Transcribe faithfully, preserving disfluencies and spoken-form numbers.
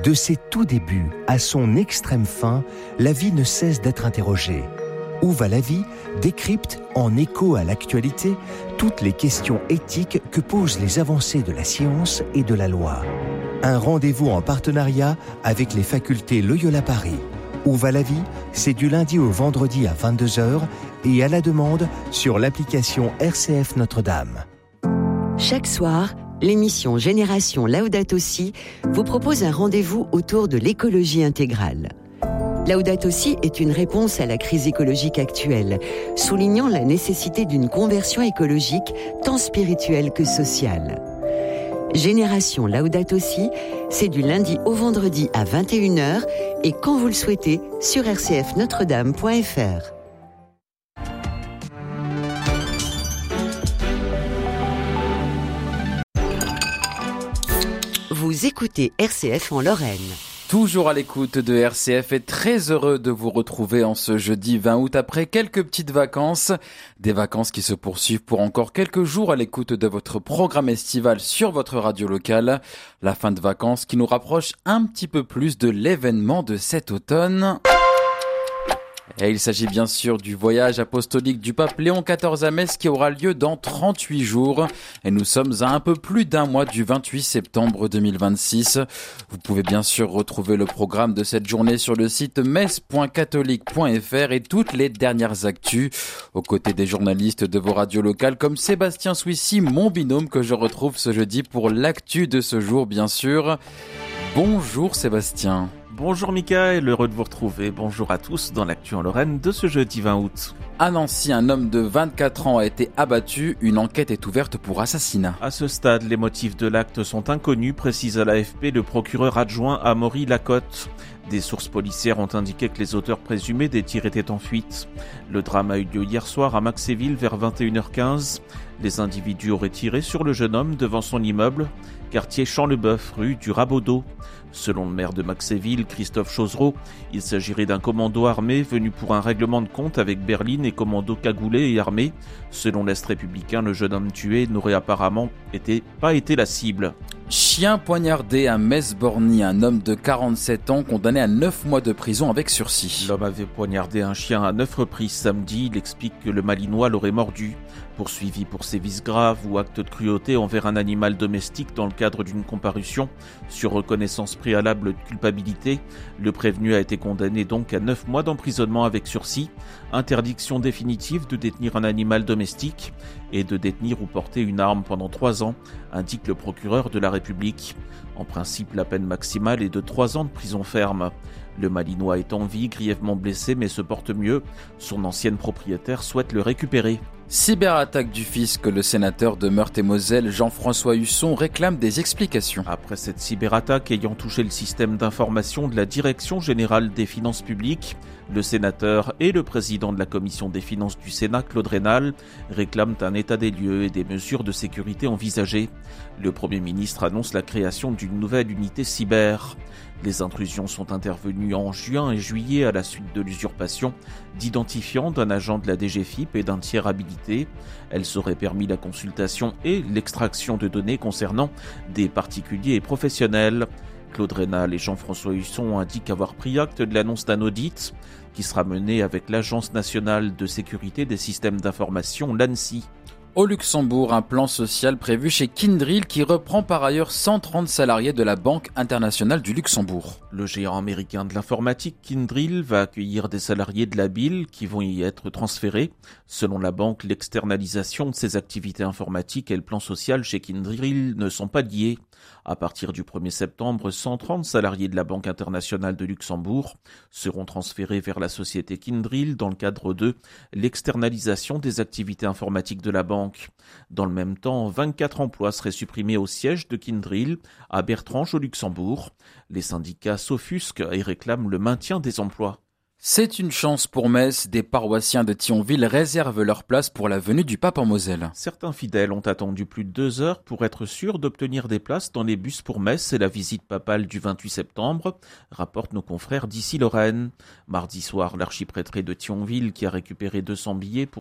De ses tout débuts à son extrême fin, la vie ne cesse d'être interrogée. Où va la vie décrypte, en écho à l'actualité, toutes les questions éthiques que posent les avancées de la science et de la loi. Un rendez-vous en partenariat avec les facultés Loyola Paris. Où va la vie? C'est du lundi au vendredi à vingt-deux heures et à la demande sur l'application R C F Notre-Dame. Chaque soir, l'émission Génération Laudato Si vous propose un rendez-vous autour de l'écologie intégrale. Laudato Si est une réponse à la crise écologique actuelle, soulignant la nécessité d'une conversion écologique tant spirituelle que sociale. Génération Laudato Si, c'est du lundi au vendredi à vingt et une heures et quand vous le souhaitez sur r c f notre dame point f r. Vous écoutez R C F en Lorraine. Toujours à l'écoute de R C F et très heureux de vous retrouver en ce jeudi vingt août après quelques petites vacances. Des vacances qui se poursuivent pour encore quelques jours à l'écoute de votre programme estival sur votre radio locale. La fin de vacances qui nous rapproche un petit peu plus de l'événement de cet automne. Et il s'agit bien sûr du voyage apostolique du pape Léon quatorze à Metz qui aura lieu dans trente-huit jours. Et nous sommes à un peu plus d'un mois du vingt-huit septembre deux mille vingt-six. Vous pouvez bien sûr retrouver le programme de cette journée sur le site metz point catholique point f r et toutes les dernières actus aux côtés des journalistes de vos radios locales comme Sébastien Souissy, mon binôme que je retrouve ce jeudi pour l'actu de ce jour bien sûr. Bonjour Sébastien. Bonjour Mickaël, heureux de vous retrouver. Bonjour à tous dans l'actu en Lorraine de ce jeudi vingt août. À Nancy, un homme de vingt-quatre ans a été abattu. Une enquête est ouverte pour assassinat. À ce stade, les motifs de l'acte sont inconnus, précise à l'A F P le procureur adjoint Amaury Lacotte. Des sources policières ont indiqué que les auteurs présumés des tirs étaient en fuite. Le drame a eu lieu hier soir à Maxéville vers vingt et une heures quinze. Les individus auraient tiré sur le jeune homme devant son immeuble, quartier Champ-le-Bœuf, rue du Rabaudot. Selon le maire de Maxéville, Christophe Chosereau, il s'agirait d'un commando armé venu pour un règlement de compte avec Berline et commando cagoulé et armé. Selon l'Est républicain, le jeune homme tué n'aurait apparemment été, pas été la cible. Chien poignardé à Metz-Borny, un homme de quarante-sept ans condamné à neuf mois de prison avec sursis. L'homme avait poignardé un chien à neuf reprises samedi. Il explique que le Malinois l'aurait mordu. Poursuivi pour sévices graves ou actes de cruauté envers un animal domestique dans le cadre d'une comparution sur reconnaissance préalable de culpabilité, le prévenu a été condamné donc à neuf mois d'emprisonnement avec sursis, interdiction définitive de détenir un animal domestique et de détenir ou porter une arme pendant trois ans, indique le procureur de la République. En principe, la peine maximale est de trois ans de prison ferme. Le Malinois est en vie, grièvement blessé mais se porte mieux. Son ancienne propriétaire souhaite le récupérer. Cyberattaque du fisc, le sénateur de Meurthe-et-Moselle, Jean-François Husson, réclame des explications. Après cette cyberattaque ayant touché le système d'information de la Direction générale des finances publiques, le sénateur et le président de la commission des finances du Sénat, Claude Raynal, réclament un état des lieux et des mesures de sécurité envisagées. Le Premier ministre annonce la création d'une nouvelle unité cyber. Les intrusions sont intervenues en juin et juillet à la suite de l'usurpation d'identifiants d'un agent de la D G F I P et d'un tiers habilité. Elles auraient permis la consultation et l'extraction de données concernant des particuliers et professionnels. Claude Raynal et Jean-François Husson indiquent avoir pris acte de l'annonce d'un audit qui sera mené avec l'Agence nationale de sécurité des systèmes d'information, l'ANSSI. Au Luxembourg, un plan social prévu chez Kyndryl qui reprend par ailleurs cent trente salariés de la Banque internationale du Luxembourg. Le géant américain de l'informatique Kyndryl va accueillir des salariés de la B I L qui vont y être transférés. Selon la banque, l'externalisation de ses activités informatiques et le plan social chez Kyndryl ne sont pas liés. À partir du premier septembre, cent trente salariés de la Banque internationale de Luxembourg seront transférés vers la société Kyndryl dans le cadre de l'externalisation des activités informatiques de la banque. Dans le même temps, vingt-quatre emplois seraient supprimés au siège de Kyndryl à Bertrange au Luxembourg. Les syndicats s'offusquent et réclament le maintien des emplois. C'est une chance pour Metz, des paroissiens de Thionville réservent leur place pour la venue du pape en Moselle. Certains fidèles ont attendu plus de deux heures pour être sûrs d'obtenir des places dans les bus pour Metz et la visite papale du vingt-huit septembre, rapportent nos confrères d'ici Lorraine. Mardi soir, l'archiprêtré de Thionville, qui a récupéré deux cents billets pour